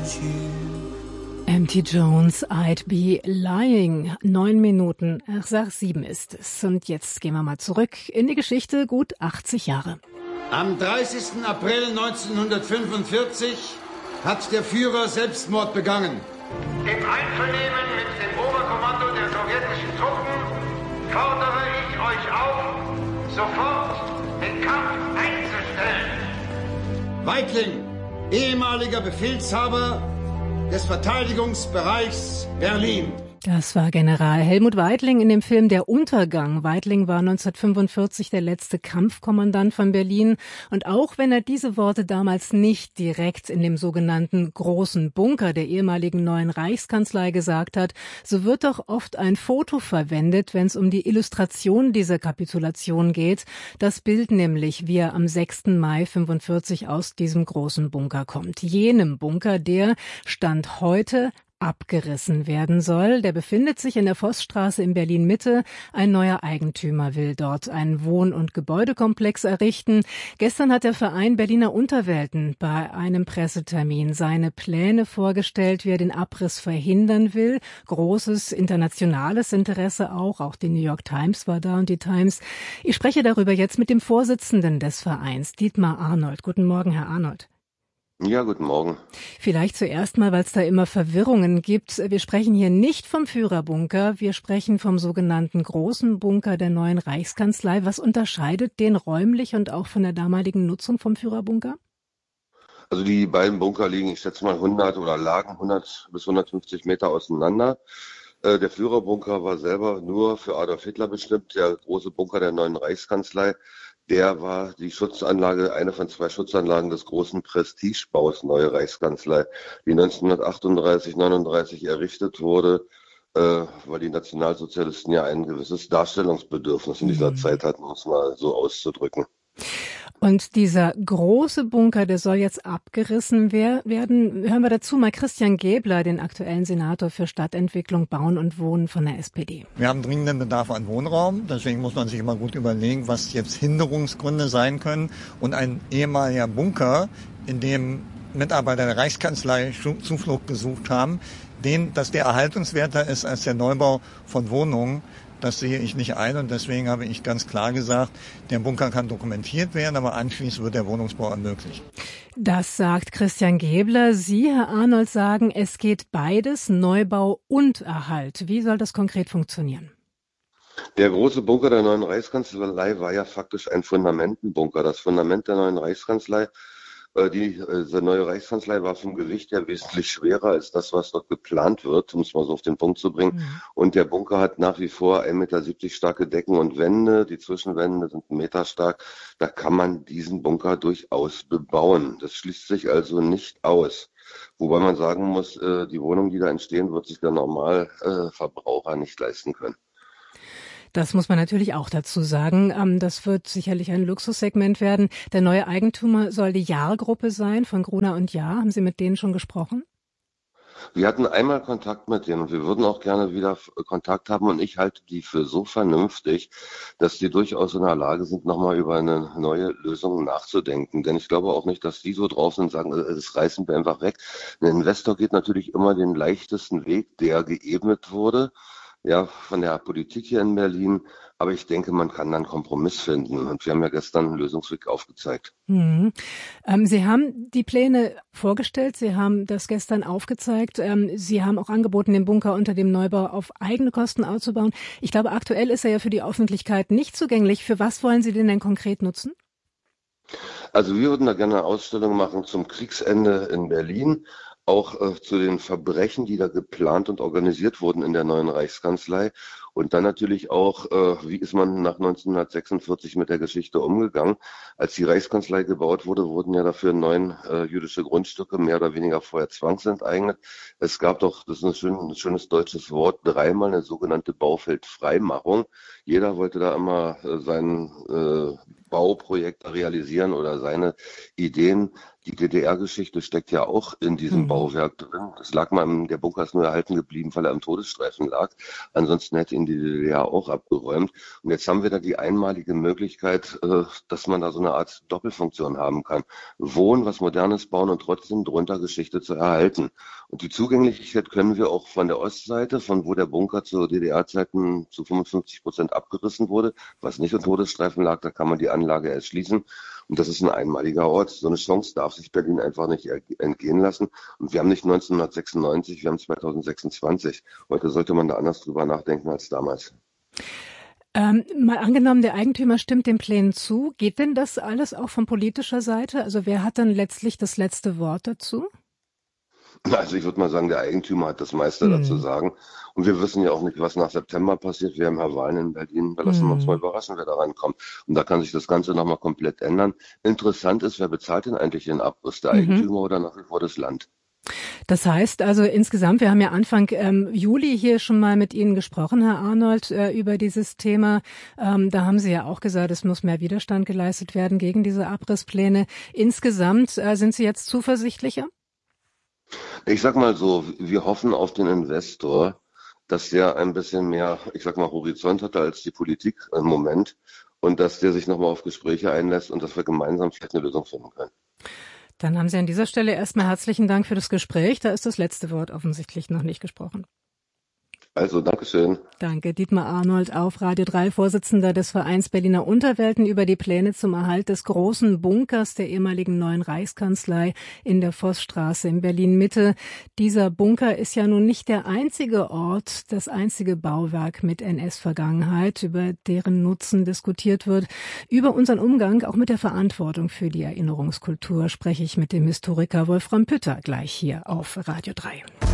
Empty Jones, I'd Be Lying. 9 Minuten, ach sag 7 ist es. Und jetzt gehen wir mal zurück in die Geschichte, gut 80 Jahre. Am 30. April 1945 hat der Führer Selbstmord begangen. Im Einvernehmen mit dem Oberkommando der sowjetischen Truppen fordere ich euch auf, sofort den Kampf einzustellen. Weitling, ehemaliger Befehlshaber des Verteidigungsbereichs Berlin. Das war General Helmut Weitling in dem Film Der Untergang. Weitling war 1945 der letzte Kampfkommandant von Berlin. Und auch wenn er diese Worte damals nicht direkt in dem sogenannten großen Bunker der ehemaligen Neuen Reichskanzlei gesagt hat, so wird doch oft ein Foto verwendet, wenn es um die Illustration dieser Kapitulation geht. Das Bild nämlich, wie er am 6. Mai 1945 aus diesem großen Bunker kommt. Jenem Bunker, der Stand heute abgerissen werden soll. Der befindet sich in der Vossstraße in Berlin-Mitte. Ein neuer Eigentümer will dort einen Wohn- und Gebäudekomplex errichten. Gestern hat der Verein Berliner Unterwelten bei einem Pressetermin seine Pläne vorgestellt, wie er den Abriss verhindern will. Großes internationales Interesse auch. Auch die New York Times war da und die Times. Ich spreche darüber jetzt mit dem Vorsitzenden des Vereins, Dietmar Arnold. Guten Morgen, Herr Arnold. Ja, guten Morgen. Vielleicht zuerst mal, weil es da immer Verwirrungen gibt. Wir sprechen hier nicht vom Führerbunker, wir sprechen vom sogenannten großen Bunker der Neuen Reichskanzlei. Was unterscheidet den räumlich und auch von der damaligen Nutzung vom Führerbunker? Also die beiden Bunker liegen, ich schätze mal 100 oder lagen 100 bis 150 Meter auseinander. Der Führerbunker war selber nur für Adolf Hitler bestimmt, der große Bunker der Neuen Reichskanzlei. Der war die Schutzanlage, eine von 2 Schutzanlagen des großen Prestigebaus Neue Reichskanzlei, die 1938, 39 errichtet wurde, weil die Nationalsozialisten ja ein gewisses Darstellungsbedürfnis in dieser Zeit hatten, um es mal so auszudrücken. Und dieser große Bunker, der soll jetzt abgerissen werden. Hören wir dazu mal Christian Gäbler, den aktuellen Senator für Stadtentwicklung, Bauen und Wohnen von der SPD. Wir haben dringenden Bedarf an Wohnraum. Deswegen muss man sich immer gut überlegen, was jetzt Hinderungsgründe sein können. Und ein ehemaliger Bunker, in dem Mitarbeiter der Reichskanzlei Zuflucht gesucht haben, dass der erhaltungswerter ist als der Neubau von Wohnungen, das sehe ich nicht ein und deswegen habe ich ganz klar gesagt, der Bunker kann dokumentiert werden, aber anschließend wird der Wohnungsbau ermöglicht. Das sagt Christian Gäbler. Sie, Herr Arnold, sagen, es geht beides, Neubau und Erhalt. Wie soll das konkret funktionieren? Der große Bunker der Neuen Reichskanzlei war ja faktisch ein Fundamentenbunker. Das Fundament der Neuen Reichskanzlei, diese neue Reichskanzlei war vom Gewicht her wesentlich schwerer als das, was dort geplant wird, um es mal so auf den Punkt zu bringen. Und der Bunker hat nach wie vor 1,70 Meter starke Decken und Wände. Die Zwischenwände sind 1 Meter stark. Da kann man diesen Bunker durchaus bebauen. Das schließt sich also nicht aus. Wobei man sagen muss, die Wohnungen, die da entstehen, wird sich der Normalverbraucher nicht leisten können. Das muss man natürlich auch dazu sagen. Das wird sicherlich ein Luxussegment werden. Der neue Eigentümer soll die Jahr-Gruppe sein von Gruner und Jahr. Haben Sie mit denen schon gesprochen? Wir hatten einmal Kontakt mit denen und wir würden auch gerne wieder Kontakt haben und ich halte die für so vernünftig, dass die durchaus in der Lage sind, nochmal über eine neue Lösung nachzudenken. Denn ich glaube auch nicht, dass die so drauf sind und sagen, das reißen wir einfach weg. Ein Investor geht natürlich immer den leichtesten Weg, der geebnet wurde. Ja, von der Politik hier in Berlin. Aber ich denke, man kann dann einen Kompromiss finden. Und wir haben ja gestern einen Lösungsweg aufgezeigt. Sie haben die Pläne vorgestellt. Sie haben das gestern aufgezeigt. Sie haben auch angeboten, den Bunker unter dem Neubau auf eigene Kosten auszubauen. Ich glaube, aktuell ist er ja für die Öffentlichkeit nicht zugänglich. Für was wollen Sie den denn konkret nutzen? Also wir würden da gerne eine Ausstellung machen zum Kriegsende in Berlin. Auch zu den Verbrechen, die da geplant und organisiert wurden in der Neuen Reichskanzlei. Und dann natürlich auch, wie ist man nach 1946 mit der Geschichte umgegangen? Als die Reichskanzlei gebaut wurde, wurden ja dafür 9 jüdische Grundstücke mehr oder weniger vorher zwangsenteignet. Es gab doch, das ist ein schönes deutsches Wort, 3-mal eine sogenannte Baufeldfreimachung. Jeder wollte da immer sein Bauprojekt realisieren oder seine Ideen. Die DDR-Geschichte steckt ja auch in diesem Bauwerk drin. Das lag mal, der Bunker ist nur erhalten geblieben, weil er im Todesstreifen lag. Ansonsten hätte ihn die DDR auch abgeräumt. Und jetzt haben wir da die einmalige Möglichkeit, dass man da so eine Art Doppelfunktion haben kann. Wohnen, was Modernes bauen und trotzdem drunter Geschichte zu erhalten. Und die Zugänglichkeit können wir auch von der Ostseite, von wo der Bunker zu DDR-Zeiten zu 55% abgerissen wurde, was nicht im Todesstreifen lag, da kann man die Anlage erschließen. Und das ist ein einmaliger Ort. So eine Chance darf sich Berlin einfach nicht entgehen lassen. Und wir haben nicht 1996, wir haben 2026. Heute sollte man da anders drüber nachdenken als damals. Mal angenommen, der Eigentümer stimmt den Plänen zu. Geht denn das alles auch von politischer Seite? Also wer hat dann letztlich das letzte Wort dazu? Also ich würde mal sagen, der Eigentümer hat das meiste dazu sagen. Und wir wissen ja auch nicht, was nach September passiert. Wir haben Herr Wahlen in Berlin. Wir lassen uns mal überraschen, wer da rankommt. Und da kann sich das Ganze nochmal komplett ändern. Interessant ist, wer bezahlt denn eigentlich den Abriss? Der Eigentümer oder nach wie vor das Land? Das heißt also insgesamt, wir haben ja Anfang Juli hier schon mal mit Ihnen gesprochen, Herr Arnold, über dieses Thema. Da haben Sie ja auch gesagt, es muss mehr Widerstand geleistet werden gegen diese Abrisspläne. Insgesamt sind Sie jetzt zuversichtlicher? Ich sag mal so, wir hoffen auf den Investor, dass der ein bisschen mehr, ich sag mal, Horizont hatte als die Politik im Moment und dass der sich nochmal auf Gespräche einlässt und dass wir gemeinsam vielleicht eine Lösung finden können. Dann haben Sie an dieser Stelle erstmal herzlichen Dank für das Gespräch. Da ist das letzte Wort offensichtlich noch nicht gesprochen. Also, Dankeschön. Danke. Dietmar Arnold auf Radio 3, Vorsitzender des Vereins Berliner Unterwelten, über die Pläne zum Erhalt des großen Bunkers der ehemaligen Neuen Reichskanzlei in der Vossstraße in Berlin-Mitte. Dieser Bunker ist ja nun nicht der einzige Ort, das einzige Bauwerk mit NS-Vergangenheit, über deren Nutzen diskutiert wird. Über unseren Umgang, auch mit der Verantwortung für die Erinnerungskultur, spreche ich mit dem Historiker Wolfram Pütter gleich hier auf Radio 3.